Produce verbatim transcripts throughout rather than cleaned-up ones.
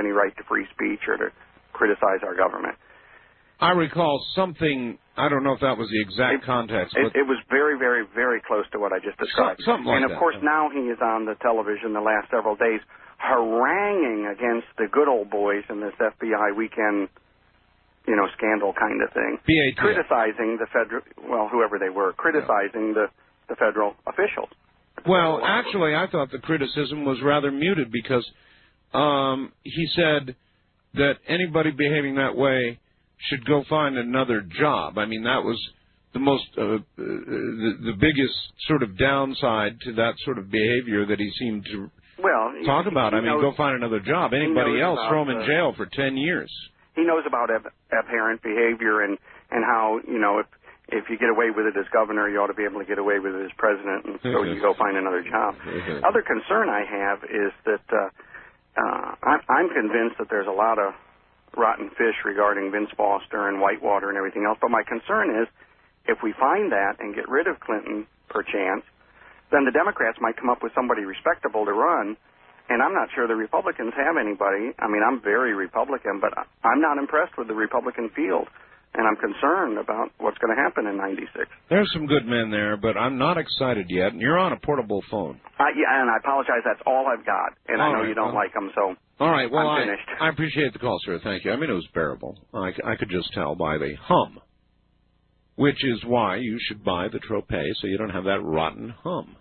any right to free speech or to criticize our government. I recall something, I don't know if that was the exact it, context. It, it was very, very, very close to what I just described. Something like that. And, of that, course, yeah. now he is on the television the last several days haranguing against the good old boys in this F B I weekend, you know, scandal kind of thing. B A T F. Criticizing the federal, well, whoever they were, criticizing yeah. the, the federal officials. Well, actually, I thought the criticism was rather muted because um, he said that anybody behaving that way should go find another job. I mean, that was the most, uh, uh, the, the biggest sort of downside to that sort of behavior that he seemed to well, talk about. I mean, knows, go find another job. Anybody else, throw him in uh, jail for ten years. He knows about ab- abhorrent behavior and, and how, you know, if if you get away with it as governor, you ought to be able to get away with it as president, and so you go find another job. Other concern I have is that uh, uh, I'm, I'm convinced that there's a lot of rotten fish regarding Vince Foster and Whitewater and everything else. But my concern is if we find that and get rid of Clinton, perchance, then the Democrats might come up with somebody respectable to run. And I'm not sure the Republicans have anybody. I mean, I'm very Republican, but I'm not impressed with the Republican field. And I'm concerned about what's going to happen in ninety-six. There's some good men there, but I'm not excited yet. And you're on a portable phone. Uh, yeah, and I apologize. That's all I've got. And all I know right, you don't well, like them, so all right, well, I'm I, finished. I appreciate the call, sir. Thank you. I mean, it was bearable. I, I could just tell by the hum, which is why you should buy the Tropez so you don't have that rotten hum.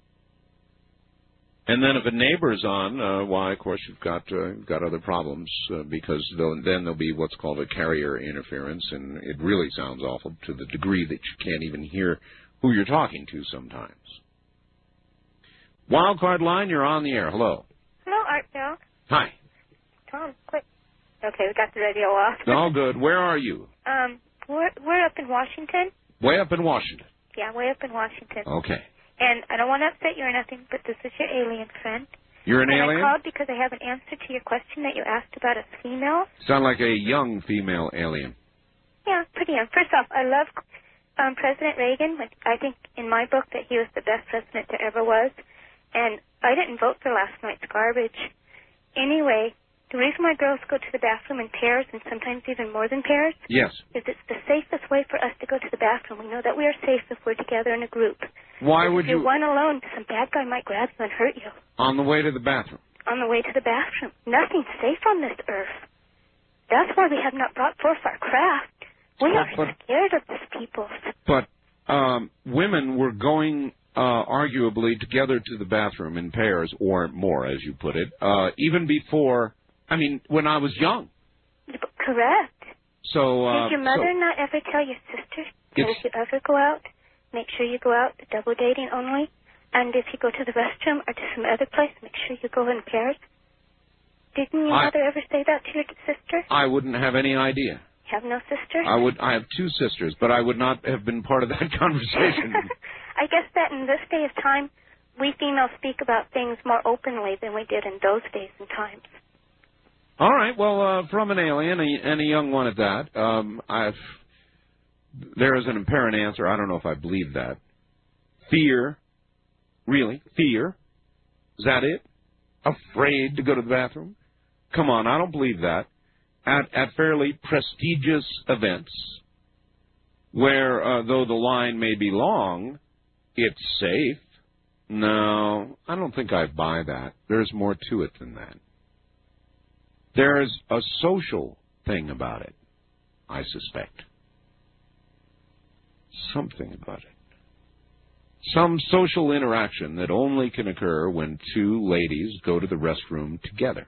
And then if a neighbor's on, uh, why, of course, you've got uh, you've got other problems uh, because then there'll be what's called a carrier interference, and it really sounds awful to the degree that you can't even hear who you're talking to sometimes. Wildcard line, you're on the air. Hello. Hello, Art Bill. Hi. Tom, quick. Okay, we got the radio off. All good. Where are you? Um, we're we're up in Washington. Way up in Washington. Yeah, way up in Washington. Okay. And I don't want to upset you or nothing, but this is your alien friend. You're an and alien? I called because I have an answer to your question that you asked about us females. Sound like a young female alien. Yeah, pretty young. First off, I love um, President Reagan. I think in my book that he was the best president there ever was. And I didn't vote for last night's garbage. Anyway, the reason why girls go to the bathroom in pairs, and sometimes even more than pairs, yes, is it's the safest way for us to go to the bathroom. We know that we are safe if we're together in a group. Why but would if you're you... one alone, some bad guy might grab you and hurt you. On the way to the bathroom? On the way to the bathroom. Nothing's safe on this earth. That's why we have not brought forth our craft. We are but, scared of this people. But um, women were going... Uh, arguably together to the bathroom in pairs, or more, as you put it, uh, even before, I mean, when I was young. Correct. So, uh, Did your mother so not ever tell your sister that if you ever go out, make sure you go out double dating only, and if you go to the restroom or to some other place, make sure you go in pairs? Didn't your I, mother ever say that to your sister? I wouldn't have any idea. You have no sister? I would. I have two sisters, but I would not have been part of that conversation. I guess that in this day of time, we females speak about things more openly than we did in those days and times. All right. Well, uh, from an alien, and a young one at that, um, I've, there is an apparent answer. I don't know if I believe that. Fear. Really? Fear? Is that it? Afraid to go to the bathroom? Come on, I don't believe that. At, at fairly prestigious events, where, uh, though the line may be long, it's safe. No, I don't think I buy that. There's more to it than that. There's a social thing about it, I suspect. Something about it. Some social interaction that only can occur when two ladies go to the restroom together.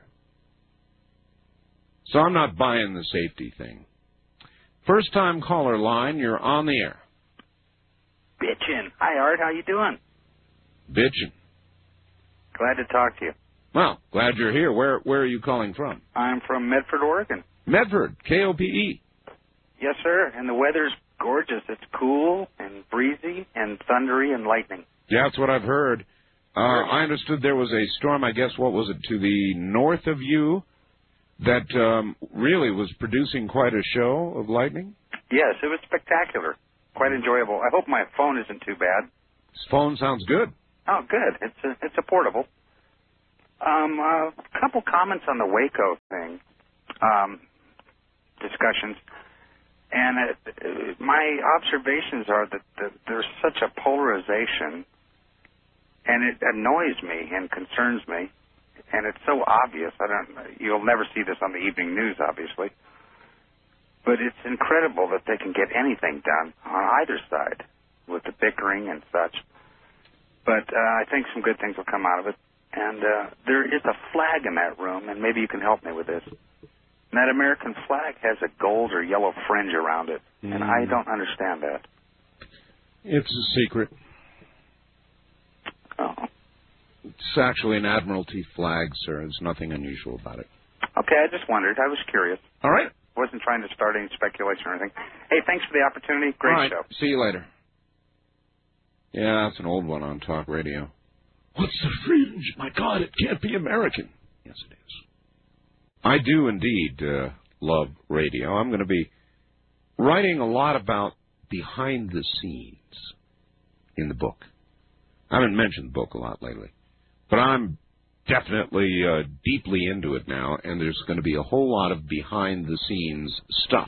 So I'm not buying the safety thing. First time caller line, you're on the air. Bitchin'. Hi, Art. How you doing? Bitchin'. Glad to talk to you. Well, glad you're here. Where where are you calling from? I'm from Medford, Oregon. Medford, K O P E. Yes, sir. And the weather's gorgeous. It's cool and breezy and thundery and lightning. Yeah, that's what I've heard. Uh, I understood there was a storm, I guess, what was it, to the north of you that um, really was producing quite a show of lightning? Yes, it was spectacular. Quite enjoyable. I hope my phone isn't too bad. This phone sounds good. Oh, good. It's a, it's a portable. Um, uh, a couple comments on the Waco thing, um, discussions. And it, uh, my observations are that, that there's such a polarization, and it annoys me and concerns me, and it's so obvious. I don't. You'll never see this on the evening news, obviously, but it's incredible that they can get anything done on either side with the bickering and such. But uh, I think some good things will come out of it. And uh, there is a flag in that room, and maybe you can help me with this. And that American flag has a gold or yellow fringe around it, mm. and I don't understand that. It's a secret. Oh. It's actually an Admiralty flag, sir. There's nothing unusual about it. Okay, I just wondered. I was curious. All right. Wasn't trying to start any speculation or anything. Hey, thanks for the opportunity. Great All right. show. See you later. Yeah, that's an old one on talk radio. What's the fringe? My God, it can't be American. Yes, it is. I do indeed uh, love radio. I'm going to be writing a lot about behind the scenes in the book. I haven't mentioned the book a lot lately, but I'm definitely uh, deeply into it now, and there's going to be a whole lot of behind the scenes stuff.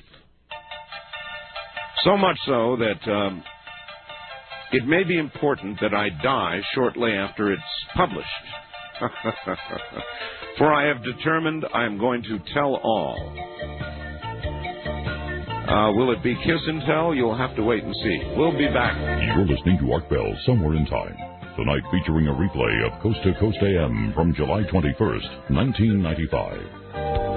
So much so that um, it may be important that I die shortly after it's published. For I have determined I am going to tell all. Uh, will it be kiss and tell? You'll have to wait and see. We'll be back. You're listening to Art Bell, Somewhere in Time. Tonight featuring a replay of Coast to Coast A M from July twenty-first, nineteen ninety-five.